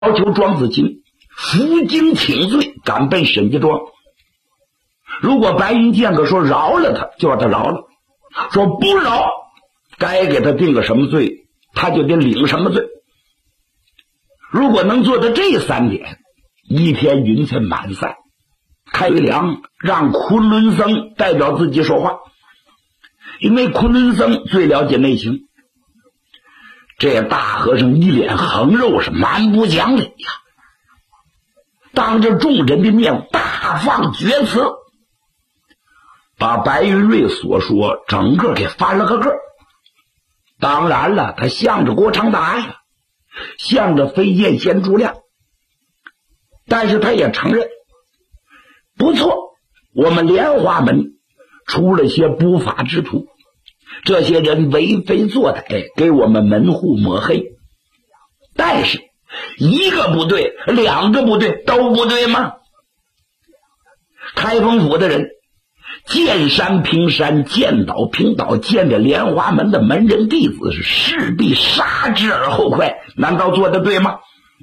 要求庄子清负荆请罪，赶奔沈家庄。如果白云剑客说饶了他，就让他饶了；说不饶，该给他定个什么罪，他就得领什么罪。如果能做到这3点，一片云彩满散。开良让昆仑僧代表自己说话，因为昆仑僧最了解内情。这大和尚一脸横肉，是蛮不讲理呀，当着众人的面大放厥词，把白云瑞所说整个给翻了个个。当然了，他向着郭长达呀，向着飞剑仙诸亮，但是他也承认，不错，我们莲花门出了些不法之徒，这些人为非作歹，给我们门户抹黑。但是一个不对，2个不对，都不对吗？开封府的人见山平山，见倒平倒，见着莲花门的门人弟子是势必杀之而后快，难道做得对吗？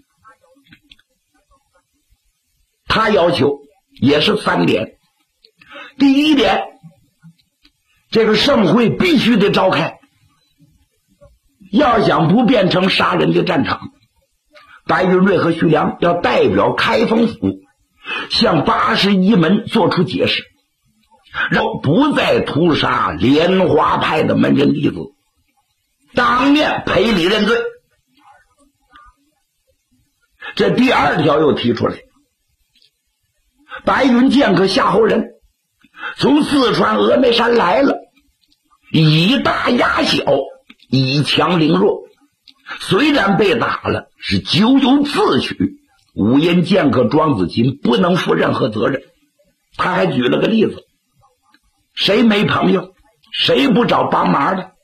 他要求也是3点。第一点，这个盛会必须得召开，要想不变成杀人的战场，白云瑞和徐良要代表开封府向81门做出解释，让不再屠杀莲花派的门人弟子，当面赔礼认罪。这第2条又提出来，白云剑客夏侯仁从四川峨眉山来了，以大压小，以强凌弱，虽然被打了，是咎由自取，五阴剑客庄子清不能负任何责任。他还举了个例子，谁没朋友，谁不找帮忙的？